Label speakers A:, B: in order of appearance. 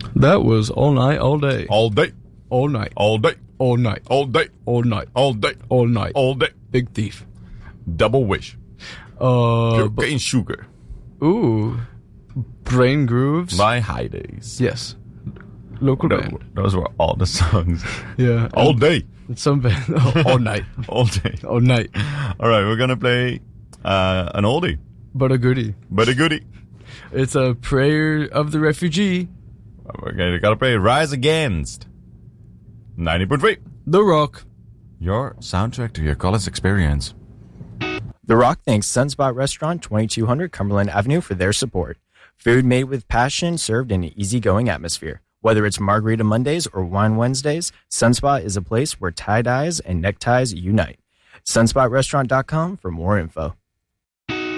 A: That was All Night, All Day.
B: All day.
A: All night.
B: All day.
A: All night.
B: All day.
A: All night.
B: All day.
A: All night.
B: All day.
A: Big Thief.
B: Double Wish. Cocaine Sugar.
A: Ooh. Brain Grooves.
B: My High Days.
A: Yes. Local band.
B: Those were all the songs.
A: Yeah.
B: All day.
A: Some band. All night.
B: All day.
A: All night.
B: All right, we're going to play an oldie.
A: But a goodie.
B: But a goodie.
A: It's a prayer of the refugee.
B: We're got to play Rise Against 90.3.
A: The Rock.
B: Your soundtrack to your college experience.
C: The Rock thanks Sunspot Restaurant, 2200 Cumberland Avenue for their support. Food made with passion, served in an easygoing atmosphere. Whether it's Margarita Mondays or Wine Wednesdays, Sunspot is a place where tie-dyes and neckties unite. SunspotRestaurant.com for more info.